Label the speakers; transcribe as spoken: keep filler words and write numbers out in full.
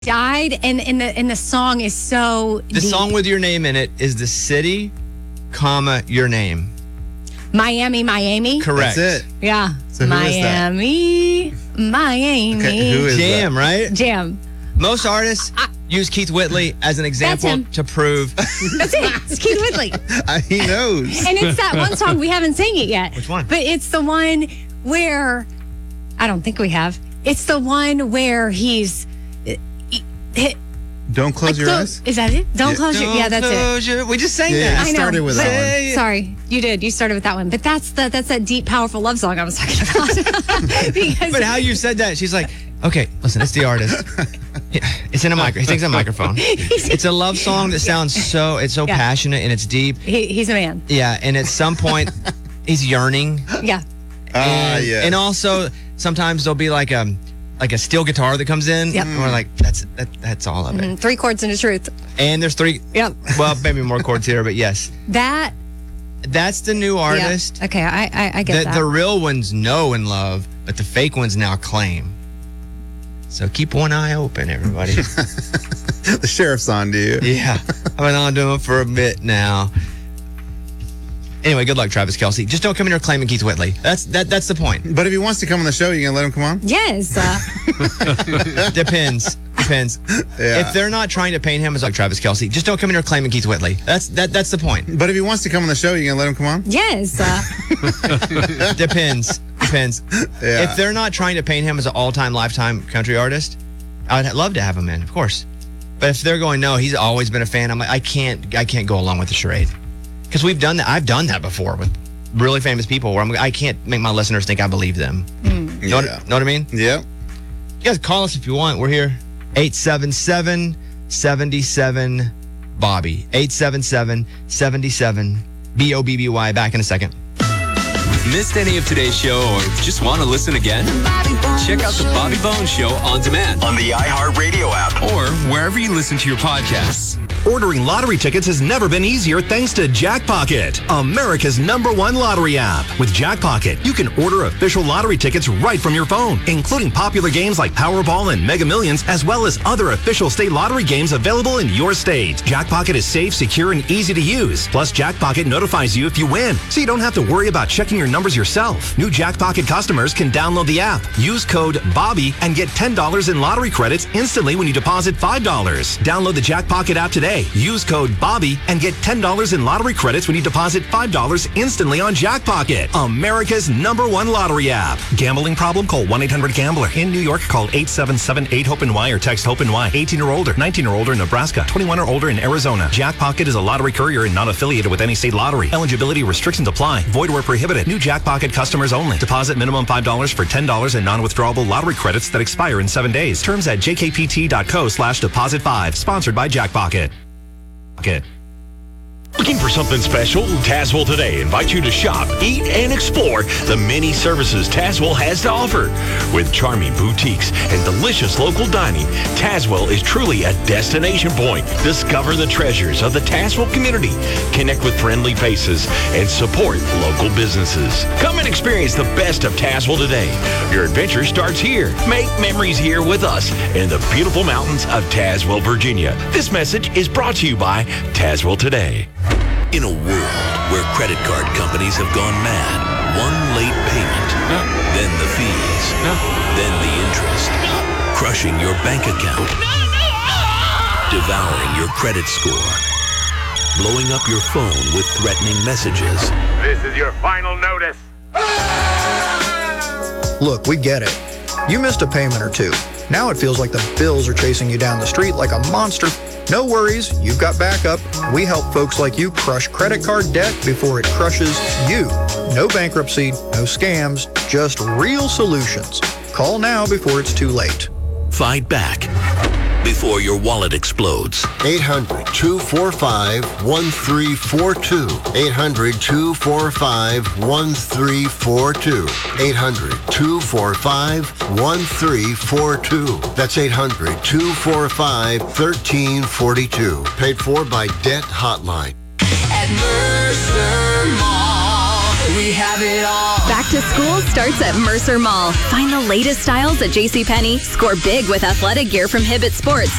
Speaker 1: died, and, and, the, and the song is so
Speaker 2: The
Speaker 1: deep.
Speaker 2: song with your name in it is the city, comma, your name.
Speaker 1: Miami, Miami.
Speaker 2: Correct.
Speaker 3: That's it.
Speaker 1: Yeah.
Speaker 3: So who is that?
Speaker 1: Miami, Miami.
Speaker 3: Okay, who is
Speaker 2: Jam,
Speaker 3: that?
Speaker 2: right?
Speaker 1: Jam.
Speaker 2: Most artists use Keith Whitley as an example
Speaker 1: him.
Speaker 2: to prove.
Speaker 1: That's it. It's Keith Whitley.
Speaker 3: I, he knows.
Speaker 1: And it's that one song we haven't sang it yet.
Speaker 2: Which one?
Speaker 1: But it's the one where, I don't think we have. It's the one where he's. uh, he- he-
Speaker 3: Don't close your
Speaker 1: clo-
Speaker 3: eyes.
Speaker 1: Is that it? Don't
Speaker 3: Yeah.
Speaker 1: close your. Yeah, that's it.
Speaker 2: Close your- We just sang
Speaker 3: Yeah,
Speaker 2: that.
Speaker 3: I
Speaker 1: I know.
Speaker 3: started with
Speaker 1: but-
Speaker 3: that
Speaker 2: one.
Speaker 1: Sorry, you did. You started with that one. But that's the that's that deep, powerful love song I was talking about. because
Speaker 2: But how you said that, she's like, okay, listen, it's the artist. It's in a micro. He sings a microphone. It's a love song that sounds so, it's so
Speaker 1: Yeah.
Speaker 2: passionate and it's deep.
Speaker 1: he, he's a man.
Speaker 2: Yeah, and at some point, he's yearning.
Speaker 1: Yeah.
Speaker 3: Ah,
Speaker 2: and,
Speaker 3: yeah.
Speaker 2: and also, sometimes there'll be like a, like a steel guitar that comes in.
Speaker 1: Yep.
Speaker 2: And we're like, that's that, that's all of it.
Speaker 1: Mm, Three chords and a truth.
Speaker 2: And there's three,
Speaker 1: Yep.
Speaker 2: well, maybe more chords here, but yes.
Speaker 1: That.
Speaker 2: That's the new artist.
Speaker 1: Yeah. Okay, I I, I get
Speaker 2: that
Speaker 1: that.
Speaker 2: the real ones know and love, but the fake ones now claim. So keep one eye open, everybody.
Speaker 3: The sheriff's on to you.
Speaker 2: Yeah, I've been on to him for a bit now. Anyway, good luck, Travis Kelce. Just don't come in here claiming Keith Whitley. That's that. That's the point.
Speaker 3: But if he wants to come on the show, you gonna let him come on?
Speaker 1: Yes. Uh,
Speaker 2: Depends. Depends.
Speaker 3: Yeah.
Speaker 2: If they're not trying to paint him as like Travis Kelce, just don't come in here claiming Keith Whitley. That's that. That's the point.
Speaker 3: But if he wants to come on the show, you gonna let him come on?
Speaker 1: yes. Uh,
Speaker 2: Depends. Depends.
Speaker 3: Yeah.
Speaker 2: If they're not trying to paint him as an all-time, lifetime country artist, I'd love to have him in, of course. But if they're going, no, he's always been a fan, I'm like, I can't, I can't go along with the charade, because we've done that. I've done that before with really famous people, where I'm, I can't make my listeners think I believe them.
Speaker 1: mm.
Speaker 2: Know,
Speaker 3: Yeah.
Speaker 2: what, know what I mean?
Speaker 3: Yep.
Speaker 2: You guys call us if you want. We're here. eight seven seven, seven seven, Bobby. eight seven seven, seven seven, B O B B Y. Back in a second.
Speaker 4: Missed any of today's show or just want to listen again? Check out the Bobby Bones Show on demand
Speaker 5: On the iHeartRadio app.
Speaker 4: or wherever you listen to your podcasts.
Speaker 6: Ordering lottery tickets has never been easier thanks to Jackpocket, America's number one lottery app. With Jackpocket, you can order official lottery tickets right from your phone, including popular games like Powerball and Mega Millions, as well as other official state lottery games available in your state. Jackpocket is safe, secure, and easy to use. Plus, Jackpocket notifies you if you win, so you don't have to worry about checking your numbers yourself. New Jackpocket customers can download the app, use code BOBBY, and get ten dollars in lottery credits instantly when you deposit five dollars. Download the Jackpocket app today. Use code BOBBY and get ten dollars in lottery credits when you deposit five dollars instantly on Jackpocket, America's number one lottery app. Gambling problem? Call one eight hundred gambler. In New York, call eight seven seven eight hope N Y or text HOPE N Y. eighteen or older, nineteen or older in Nebraska, twenty-one or older in Arizona. Jackpocket is a lottery courier and not affiliated with any state lottery. Eligibility restrictions apply. Void where prohibited. New Jackpocket customers only. Deposit minimum five dollars for ten dollars in non-withdrawable lottery credits that expire in seven days. Terms at jkpt.co slash deposit five. Sponsored by Jackpocket. Get.
Speaker 5: Looking for something special? Tazewell Today invites you to shop, eat, and explore the many services Tazewell has to offer. With charming boutiques and delicious local dining, Tazewell is truly a destination point. Discover the treasures of the Tazewell community, connect with friendly faces, and support local businesses. Come and experience the best of Tazewell today. Your adventure starts here. Make memories here with us in the beautiful mountains of Tazewell, Virginia. This message is brought to you by Tazewell Today.
Speaker 7: In a world where credit card companies have gone mad, one late payment, then the fees, then the interest, crushing your bank account, devouring your credit score, blowing up your phone with threatening messages.
Speaker 8: This is your final notice.
Speaker 9: Look, we get it. You missed a payment or two. Now it feels like the bills are chasing you down the street like a monster. No worries, you've got backup. We help folks like you crush credit card debt before it crushes you. No bankruptcy, no scams, just real solutions. Call now before it's too late.
Speaker 7: Fight back before your wallet explodes.
Speaker 10: eight hundred, two four five, one three four two. eight hundred, two four five, one three four two. eight hundred, two four five, one three four two. That's eight hundred, two four five, one three four two. Paid for by Debt Hotline.
Speaker 11: At Mercer Mall, we have it all.
Speaker 12: Back to school starts at Mercer Mall. Find the latest styles at JCPenney, score big with athletic gear from Hibbett Sports,